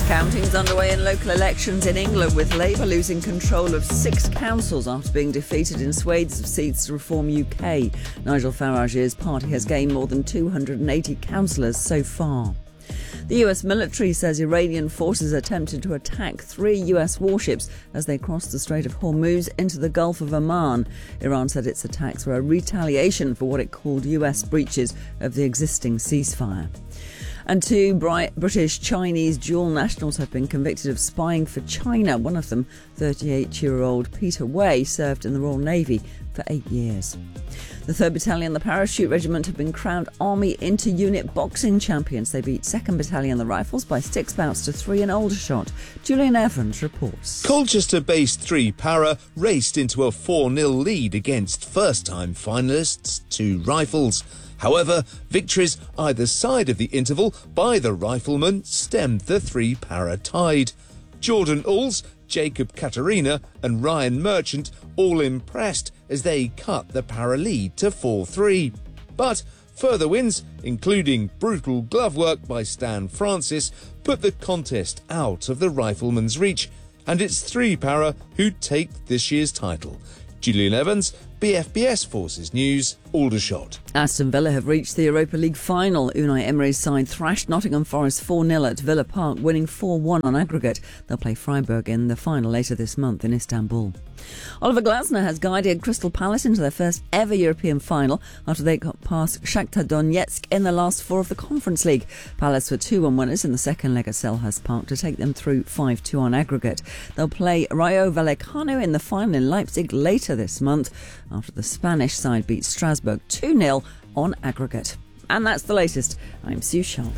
Counting's underway in local elections in England, with Labour losing control of 6 councils after being defeated in swathes of seats to Reform UK. Nigel Farage's party has gained more than 280 councillors so far. The US military says Iranian forces attempted to attack 3 US warships as they crossed the Strait of Hormuz into the Gulf of Oman. Iran said its attacks were a retaliation for what it called US breaches of the existing ceasefire. And 2 British-Chinese dual nationals have been convicted of spying for China. One of them, 38-year-old Peter Way, served in the Royal Navy for 8 years. The 3rd Battalion, the Parachute Regiment, have been crowned Army Inter-Unit Boxing Champions. They beat 2nd Battalion, the Rifles, by 6 bouts to 3 in Aldershot. Julian Evans reports. Colchester-based 3 Para raced into a 4-0 lead against first-time finalists 2 Rifles. However, victories either side of the interval by the Riflemen stemmed the 3 Para tide. Jordan Alls, Jacob Katarina and Ryan Merchant all impressed as they cut the Para lead to 4-3. But further wins, including brutal glove work by Stan Francis, put the contest out of the Riflemen's reach, and it's 3 Para who take this year's title. Julian Evans, BFBS Forces News, Aldershot. Aston Villa have reached the Europa League final. Unai Emery's side thrashed Nottingham Forest 4-0 at Villa Park, winning 4-1 on aggregate. They'll play Freiburg in the final later this month in Istanbul. Oliver Glasner has guided Crystal Palace into their first ever European final after they got past Shakhtar Donetsk in the last 4 of the Conference League. Palace were 2-1 winners in the second leg at Selhurst Park to take them through 5-2 on aggregate. They'll play Rayo Vallecano in the final in Leipzig later this month after the Spanish side beat Strasbourg 2-0 on aggregate. And that's the latest. I'm Sue Sharp.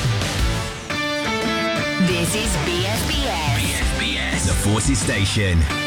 This is BFBS. The Forces Station.